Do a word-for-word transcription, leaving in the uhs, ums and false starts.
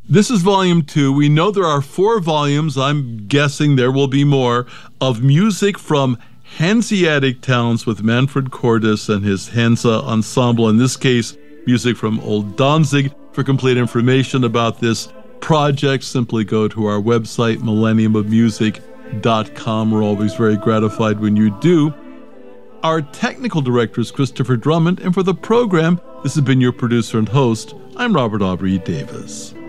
This is volume two. We know there are four volumes, I'm guessing there will be more, of music from Hanseatic towns with Manfred Cordes and his Hansa Ensemble. In this case, music from Old Danzig. For complete information about this project, simply go to our website, millennium of music dot com. We're always very gratified when you do. Our technical director is Christopher Drummond, and for the program, this has been your producer and host. I'm Robert Aubrey Davis.